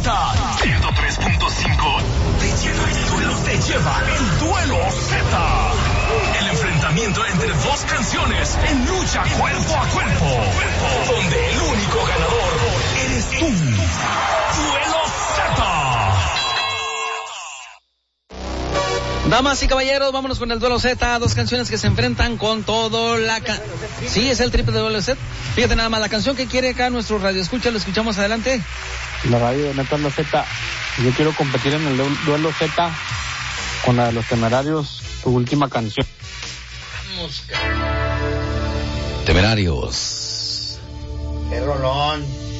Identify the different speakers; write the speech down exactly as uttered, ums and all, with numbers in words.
Speaker 1: Z. ciento tres punto cinco te lleva el duelo, te lleva el duelo Z. El enfrentamiento entre dos canciones en lucha cuerpo a cuerpo, donde el único ganador eres tú. Duelo Z.
Speaker 2: Damas y caballeros, vámonos con el Duelo Z, dos canciones que se enfrentan con todo la... Ca- sí, es el triple de Duelo Z. Fíjate nada más, la canción que quiere acá nuestro radio escucha, lo escuchamos adelante.
Speaker 3: La radio de Neta Z, yo quiero competir en el Duelo Z con la de Los Temerarios, tu última canción.
Speaker 2: Vamos, Temerarios.
Speaker 4: Qué rolón.